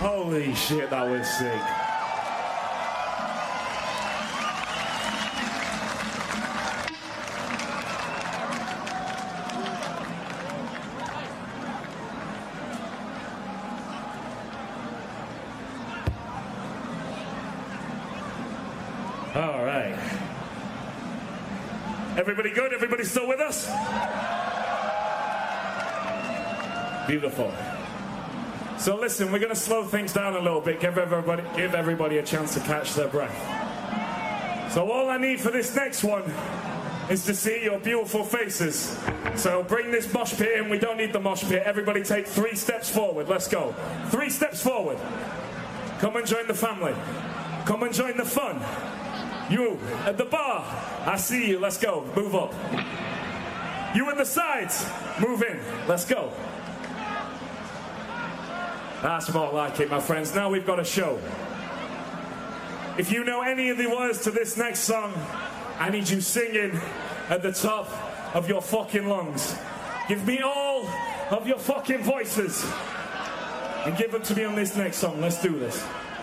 Holy shit, that was sick. All right. Everybody good? Everybody still with us? Beautiful. So listen, we're going to slow things down a little bit, give everybody a chance to catch their breath. So all I need for this next one is to see your beautiful faces. So bring this mosh pit in. We don't need the mosh pit. Everybody take 3 steps forward. Let's go. 3 steps forward. Come and join the family. Come and join the fun. You at the bar, I see you. Let's go. Move up. You at the sides, move in. Let's go. That's more like it, my friends. Now we've got a show. If you know any of the words to this next song, I need you singing at the top of your fucking lungs. Give me all of your fucking voices and give them to me on this next song. Let's do this.